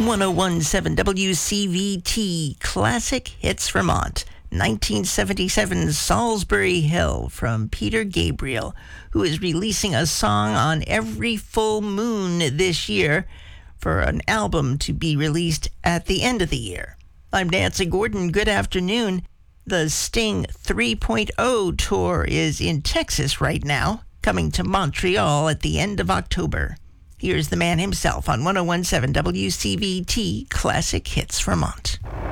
1017 WCVT Classic Hits Vermont. 1977 Salisbury Hill from Peter Gabriel, who is releasing a song on every full moon this year for an album to be released at the end of the year. I'm Nancy Gordon. Good afternoon. The Sting 3.0 tour is in Texas right now, coming to Montreal at the end of October. Here's the man himself on 1017 WCVT Classic Hits Vermont.